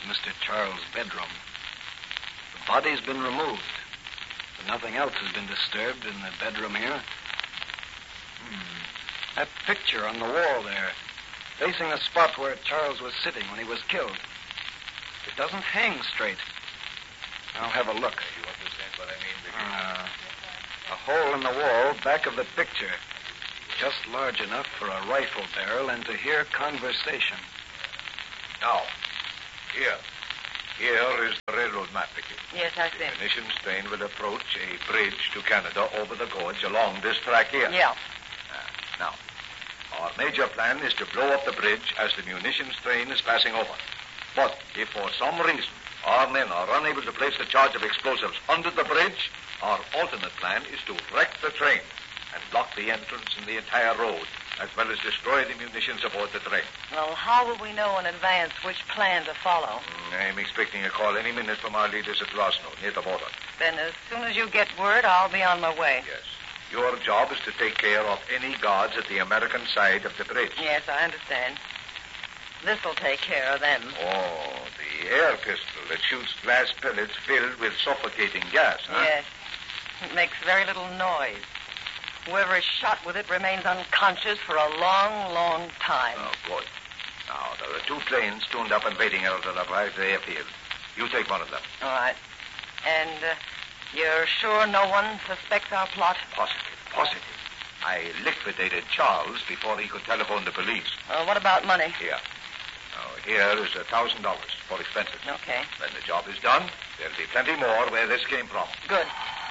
Mr. Charles' bedroom. The body's been removed, but nothing else has been disturbed in the bedroom here. That picture on the wall there, facing the spot where Charles was sitting when he was killed. It doesn't hang straight. I'll have a look. You understand what I mean, Vicky? A hole in the wall back of the picture. Just large enough for a rifle barrel and to hear conversation. Now, here is the railroad map, Vicky. Yes, I see. The munitions train will approach a bridge to Canada over the gorge along this track here. Yeah. Now, our major plan is to blow up the bridge as the munitions train is passing over. But if for some reason our men are unable to place the charge of explosives under the bridge, our alternate plan is to wreck the train and block the entrance and the entire road, as well as destroy the munitions aboard the train. Well, how will we know in advance which plan to follow? I'm expecting a call any minute from our leaders at Rosno, near the border. Then as soon as you get word, I'll be on my way. Yes. Your job is to take care of any guards at the American side of the bridge. Yes, I understand. This'll take care of them. Oh, the air pistol that shoots glass pellets filled with suffocating gas, huh? Yes. It makes very little noise. Whoever is shot with it remains unconscious for a long, long time. Oh, good. Now, there are 2 planes tuned up and waiting out of the Labride airfield. You take one of them. All right. And you're sure no one suspects our plot? Positive. I liquidated Charles before he could telephone the police. What about money? Here. Now, here is $1,000 for expenses. Okay. When the job is done, there'll be plenty more where this came from. Good.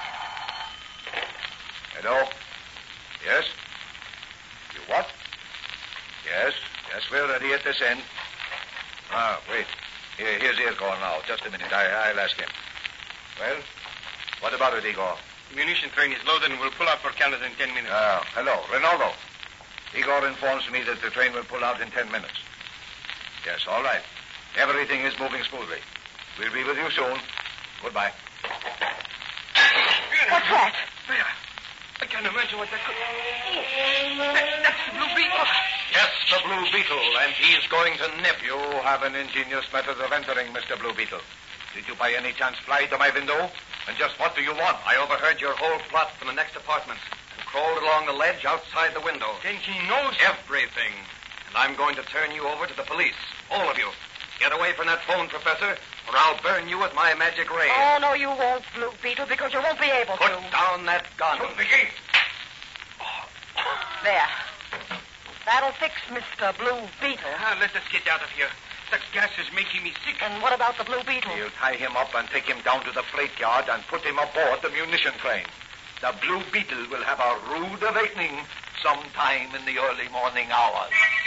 Hello? Yes? You what? Yes, we're ready at this end. Wait. Here's Igor now. Just a minute. I'll ask him. Well, what about it, Igor? The munition train is loaded and will pull out for Canada in 10 minutes. Hello. Rinaldo. Igor informs me that the train will pull out in 10 minutes. Yes, all right. Everything is moving smoothly. We'll be with you soon. Goodbye. What's that? There. I can't imagine what that could... That's the Blue Beetle. Yes, the Blue Beetle, and he's going to nip. You have an ingenious method of entering, Mr. Blue Beetle. Did you by any chance fly to my window? And just what do you want? I overheard your whole plot from the next apartment and crawled along the ledge outside the window. Then he knows... Everything. And I'm going to turn you over to the police. All of you. Get away from that phone, Professor, or I'll burn you with my magic ray. Oh, no, you won't, Blue Beetle, because you won't be able Put to. down that gun. Vicky! There. That'll fix Mr. Blue Beetle. Let us get out of here. That gas is making me sick. And what about the Blue Beetle? We'll tie him up and take him down to the freight yard and put him aboard the munition train. The Blue Beetle will have a rude awakening sometime in the early morning hours.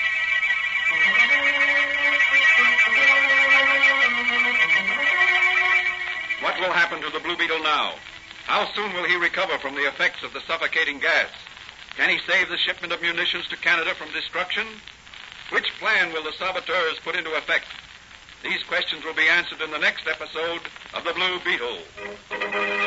What will happen to the Blue Beetle now? How soon will he recover from the effects of the suffocating gas? Can he save the shipment of munitions to Canada from destruction? Which plan will the saboteurs put into effect? These questions will be answered in the next episode of The Blue Beetle.